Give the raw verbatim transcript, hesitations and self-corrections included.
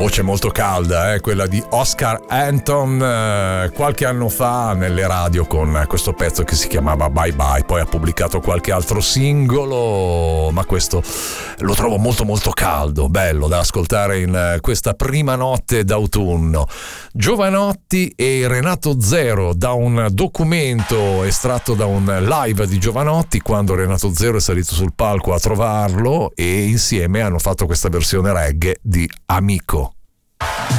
voce molto calda, eh, quella di Oscar Anton, eh, qualche anno fa nelle radio con questo pezzo che si chiamava Bye Bye. Poi ha pubblicato qualche altro singolo, ma questo lo trovo molto molto caldo, bello da ascoltare in questa prima notte d'autunno. Giovanotti e Renato Zero, da un documento estratto da un live di Giovanotti quando Renato Zero è salito sul palco a trovarlo, e insieme hanno fatto questa versione reggae di Amico.